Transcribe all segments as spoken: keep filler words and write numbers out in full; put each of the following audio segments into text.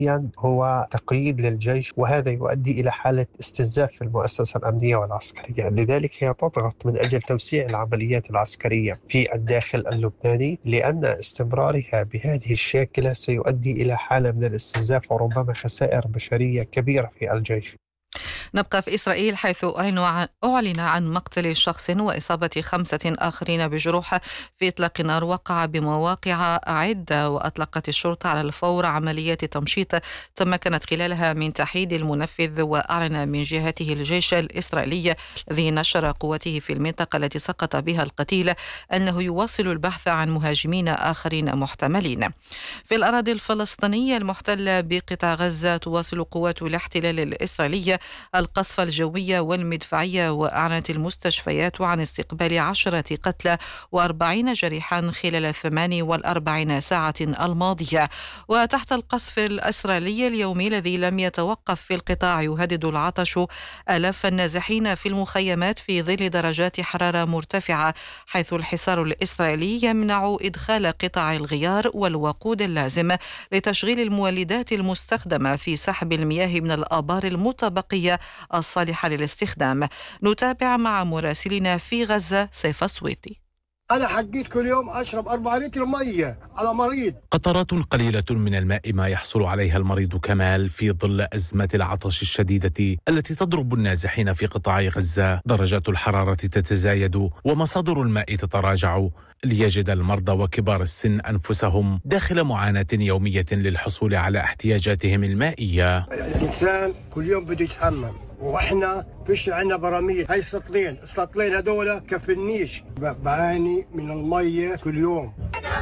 هو تقييد للجيش، وهذا يؤدي إلى حالة استنزاف في المؤسسة الأمنية والعسكرية. لذلك هي تضغط من أجل توسيع العمليات العسكرية في الداخل اللبناني، لأن استمرارها بهذه الشاكلة سيؤدي إلى حالة من الاستنزاف وربما خسائر بشرية كبيرة في الجيش. نبقى في إسرائيل، حيث أعلن عن مقتل شخص وإصابة خمسة آخرين بجروح في إطلاق نار وقع بمواقع عدة. وأطلقت الشرطة على الفور عمليات تمشيط تمكنت خلالها من تحييد المنفذ. وأعلن من جهته الجيش الإسرائيلي الذي نشر قوته في المنطقة التي سقط بها القتيل أنه يواصل البحث عن مهاجمين آخرين محتملين. في الأراضي الفلسطينية المحتلة بقطاع غزة، تواصل قوات الاحتلال الإسرائيلية القصف الجوية والمدفعية، وأعلنت المستشفيات عن استقبال عشرة قتلى وأربعين جريحا خلال ثمان والأربعين ساعة الماضية. وتحت القصف الإسرائيلي اليومي الذي لم يتوقف في القطاع، يهدد العطش آلاف النازحين في المخيمات في ظل درجات حرارة مرتفعة، حيث الحصار الإسرائيلي يمنع إدخال قطع الغيار والوقود اللازم لتشغيل المولدات المستخدمة في سحب المياه من الآبار المتبقية الصالحة للاستخدام. نتابع مع مراسلنا في غزة سيف السويطي. أنا حقيت كل يوم أشرب أربعة لتر مية على مريض. قطرات قليلة من الماء ما يحصل عليها المريض كمال في ظل أزمة العطش الشديدة التي تضرب النازحين في قطاع غزة. درجات الحرارة تتزايد ومصادر الماء تتراجع، ليجد المرضى وكبار السن أنفسهم داخل معاناة يومية للحصول على احتياجاتهم المائية. الإنسان كل يوم بده يتحمل، واحنا فيش عنا براميل. هاي سطلين السطلين هدول كفنيش. بعاني من المية كل يوم.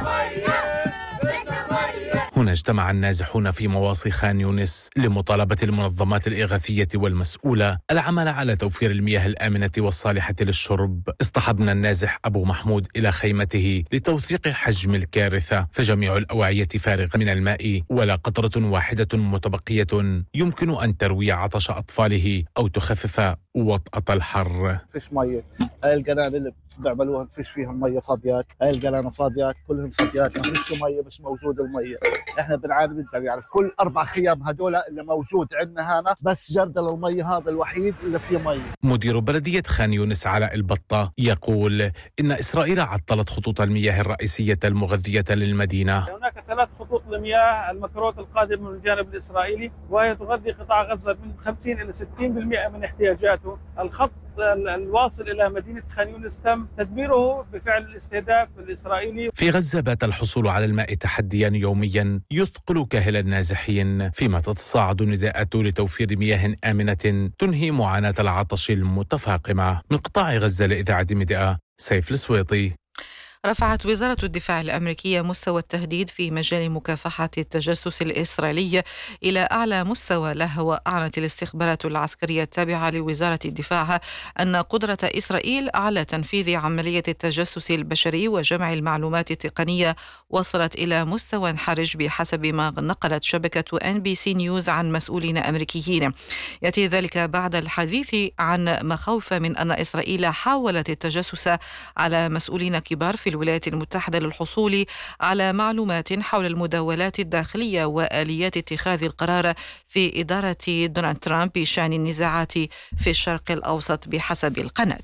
هنا اجتمع النازحون في مواصي خان يونس لمطالبة المنظمات الإغاثية والمسؤولة العمل على توفير المياه الآمنة والصالحة للشرب. اصطحبنا النازح أبو محمود إلى خيمته لتوثيق حجم الكارثة، فجميع الأوعية فارغة من الماء، ولا قطرة واحدة متبقية يمكن أن تروي عطش أطفاله أو تخفف وطأة الحر. فيش مية. هاي القنابل اللي بيعملوها فيش فيها مية فاضيات، هاي القنابل فاضيات كلهم فاضيات، ما فيش مية، مش موجود المية. احنا بنعاني من يعني كل اربع خيام هدول اللي موجود عندنا هنا بس جردل المية هذا الوحيد اللي فيه مية. مدير بلدية خان يونس علاء البطة يقول إن إسرائيل عطلت خطوط المياه الرئيسية المغذية للمدينة. هناك ثلاث خطوط لمياه المكروت القادم من الجانب الإسرائيلي، وهي تغذي قطاع غزة من خمسين إلى ستين بالمئة من احتياجاته. الخط الواصل إلى مدينة خان يونس تم تدميره بفعل الاستهداف الإسرائيلي. في غزة بات الحصول على الماء تحديا يوميا يثقل كاهل النازحين، فيما تتصاعد النداءات لتوفير مياه آمنة تنهي معاناة العطش المتفاقمة. من قطاع غزة لإذاعة ميديا، سيف السويطي. رفعت وزارة الدفاع الأمريكية مستوى التهديد في مجال مكافحة التجسس الإسرائيلي إلى أعلى مستوى له. وأعلنت الاستخبارات العسكرية التابعة لوزارة الدفاع أن قدرة إسرائيل على تنفيذ عملية التجسس البشري وجمع المعلومات التقنية وصلت إلى مستوى حرج، بحسب ما نقلت شبكة إن بي سي نيوز عن مسؤولين أمريكيين. يأتي ذلك بعد الحديث عن مخاوف من أن إسرائيل حاولت التجسس على مسؤولين كبار في الولايات المتحدة للحصول على معلومات حول المداولات الداخلية وآليات اتخاذ القرار في إدارة دونالد ترامب بشأن النزاعات في الشرق الأوسط، بحسب القناة.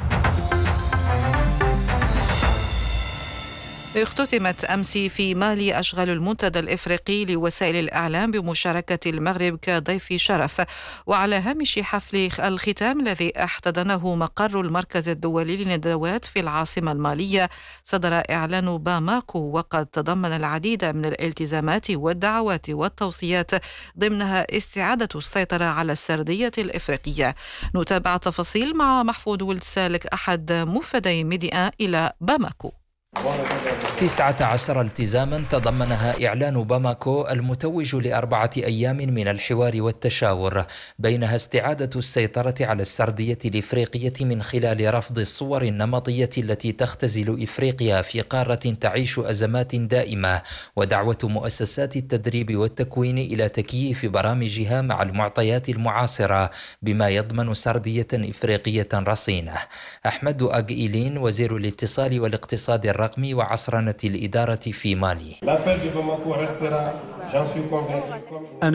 اختتمت أمس في مالي أشغال المنتدى الإفريقي لوسائل الإعلام بمشاركة المغرب كضيف شرف. وعلى هامش حفل الختام الذي احتضنه مقر المركز الدولي للندوات في العاصمة المالية، صدر إعلان باماكو، وقد تضمن العديد من الالتزامات والدعوات والتوصيات، ضمنها استعادة السيطرة على السردية الإفريقية. نتابع تفاصيل مع محفوظ ولد سالك، أحد مفدي ميديا إلى باماكو. تسعة عشر التزاما تضمنها إعلان باماكو المتوج لأربعة أيام من الحوار والتشاور، بينها استعادة السيطرة على السردية الإفريقية من خلال رفض الصور النمطية التي تختزل إفريقيا في قارة تعيش أزمات دائمة، ودعوة مؤسسات التدريب والتكوين إلى تكييف برامجها مع المعطيات المعاصرة بما يضمن سردية إفريقية رصينة. أحمد أغ إيلين وزير الاتصال والاقتصاد الرقمي الرقمي وعصرنة الإدارة في مالي.